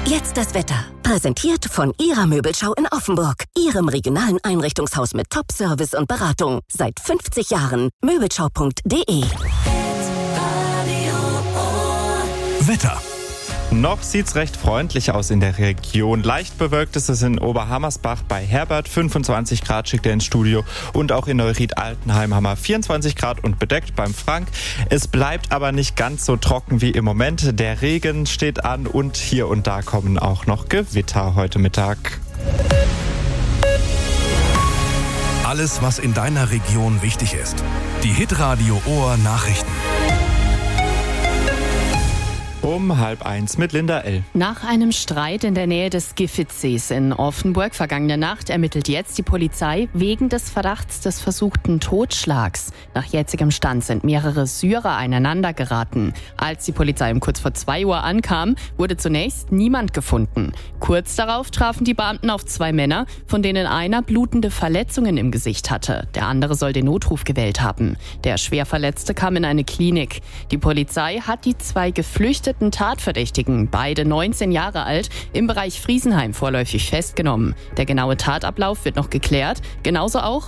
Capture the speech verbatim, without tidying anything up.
Jetzt das Wetter. Präsentiert von Ihrer Möbelschau in Offenburg. Ihrem regionalen Einrichtungshaus mit Top-Service und Beratung. Seit fünfzig Jahren. Möbelschau punkt de. Wetter. Noch sieht's recht freundlich aus in der Region. Leicht bewölkt ist es in Oberhammersbach bei Herbert. fünfundzwanzig Grad schickt er ins Studio. Und auch in Neuried-Altenheim haben wir vierundzwanzig Grad und bedeckt beim Frank. Es bleibt aber nicht ganz so trocken wie im Moment. Der Regen steht an und hier und da kommen auch noch Gewitter heute Mittag. Alles, was in deiner Region wichtig ist. Die Hitradio Ohr Nachrichten. Um halb eins mit Linda L. Nach einem Streit in der Nähe des Giffitsees in Offenburg vergangene Nacht ermittelt jetzt die Polizei wegen des Verdachts des versuchten Totschlags. Nach jetzigem Stand sind mehrere Syrer aneinander geraten. Als die Polizei um kurz vor zwei Uhr ankam, wurde zunächst niemand gefunden. Kurz darauf trafen die Beamten auf zwei Männer, von denen einer blutende Verletzungen im Gesicht hatte. Der andere soll den Notruf gewählt haben. Der Schwerverletzte kam in eine Klinik. Die Polizei hat die zwei geflüchteten Tatverdächtigen, beide neunzehn Jahre alt, im Bereich Friesenheim vorläufig festgenommen. Der genaue Tatablauf wird noch geklärt, genauso auch